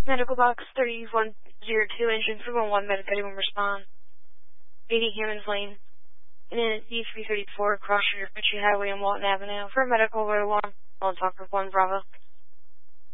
Medical box 3102, engine 311, medic anyone respond. 80 Hammond's Lane. And then D334 across your Ritchie Highway and Walton Avenue. For medical, we're on talk with 1 Bravo.